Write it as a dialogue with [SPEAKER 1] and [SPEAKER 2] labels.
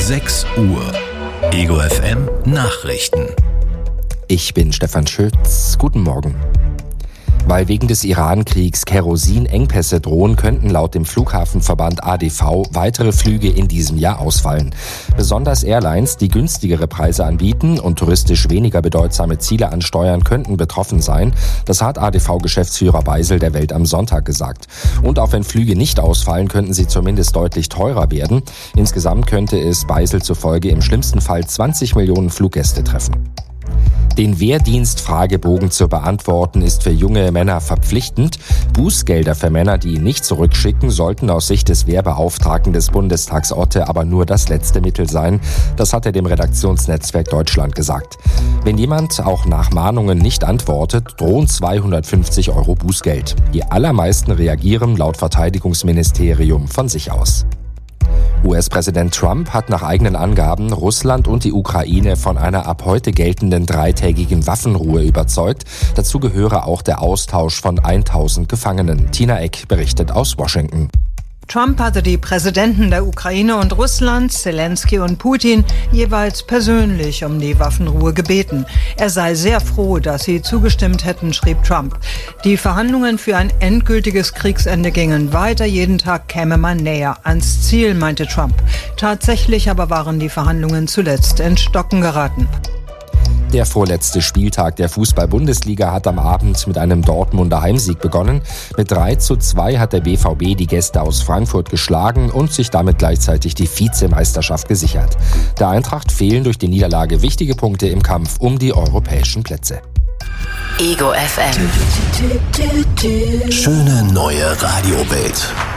[SPEAKER 1] 6 Uhr. Ego FM Nachrichten.
[SPEAKER 2] Ich bin Stefan Schütz. Guten Morgen. Weil wegen des Iran-Kriegs Kerosinengpässe drohen, könnten laut dem Flughafenverband ADV weitere Flüge in diesem Jahr ausfallen. Besonders Airlines, die günstigere Preise anbieten und touristisch weniger bedeutsame Ziele ansteuern, könnten betroffen sein. Das hat ADV-Geschäftsführer Beisel der Welt am Sonntag gesagt. Und auch wenn Flüge nicht ausfallen, könnten sie zumindest deutlich teurer werden. Insgesamt könnte es Beisel zufolge im schlimmsten Fall 20 Millionen Fluggäste treffen. Den Wehrdienstfragebogen zu beantworten ist für junge Männer verpflichtend. Bußgelder für Männer, die ihn nicht zurückschicken, sollten aus Sicht des Wehrbeauftragten des Bundestags Otte aber nur das letzte Mittel sein. Das hat er dem Redaktionsnetzwerk Deutschland gesagt. Wenn jemand auch nach Mahnungen nicht antwortet, drohen 250 € Bußgeld. Die allermeisten reagieren laut Verteidigungsministerium von sich aus. US-Präsident Trump hat nach eigenen Angaben Russland und die Ukraine von einer ab heute geltenden 3-tägigen Waffenruhe überzeugt. Dazu gehöre auch der Austausch von 1000 Gefangenen. Tina Eck berichtet aus Washington.
[SPEAKER 3] Trump hatte die Präsidenten der Ukraine und Russlands, Zelensky und Putin, jeweils persönlich um die Waffenruhe gebeten. Er sei sehr froh, dass sie zugestimmt hätten, schrieb Trump. Die Verhandlungen für ein endgültiges Kriegsende gingen weiter. Jeden Tag käme man näher ans Ziel, meinte Trump. Tatsächlich aber waren die Verhandlungen zuletzt ins Stocken geraten.
[SPEAKER 2] Der vorletzte Spieltag der Fußball-Bundesliga hat am Abend mit einem Dortmunder Heimsieg begonnen. Mit 3:2 hat der BVB die Gäste aus Frankfurt geschlagen und sich damit gleichzeitig die Vizemeisterschaft gesichert. Der Eintracht fehlen durch die Niederlage wichtige Punkte im Kampf um die europäischen Plätze.
[SPEAKER 1] Ego FM. Schöne neue Radiowelt.